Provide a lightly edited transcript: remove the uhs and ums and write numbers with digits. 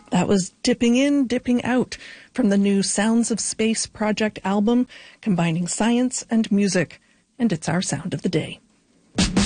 That was Dipping In, Dipping Out from the new Sounds of Space Project album, combining science and music. And it's our sound of the day.